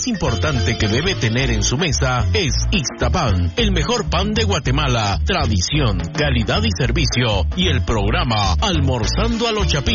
más importante que debe tener en su mesa es Ixtapan, el mejor pan de Guatemala, tradición, calidad y servicio, y el programa Almorzando a los Chapines.